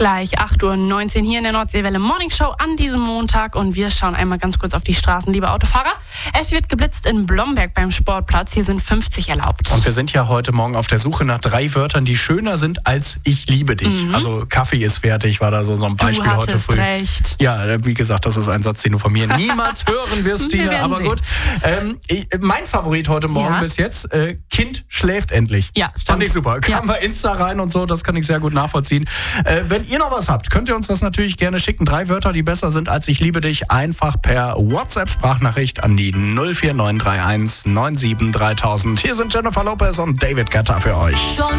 gleich 8:19 Uhr hier in der Nordseewelle Morning Show an diesem Montag und wir schauen einmal ganz kurz auf die Straßen, liebe Autofahrer. Es wird geblitzt in Blomberg beim Sportplatz, hier sind 50 erlaubt. Und wir sind ja heute Morgen auf der Suche nach 3 Wörtern, die schöner sind als ich liebe dich. Also Kaffee ist fertig, war da so ein Beispiel heute früh. Du hattest recht. Ja, wie gesagt, das ist ein Satz, den du von mir niemals hören wirst, Tina, aber sehen. gut. Mein Favorit heute Morgen bis jetzt, Kind schläft endlich. Ja, stimmt. Fand ich super. Kam bei Insta rein und so, das kann ich sehr gut nachvollziehen. Wenn ihr noch was habt, könnt ihr uns das natürlich gerne schicken. 3 Wörter, die besser sind als ich liebe dich, einfach per WhatsApp-Sprachnachricht an die 04931 97 3000. Hier sind Jennifer Lopez und David Guetta für euch.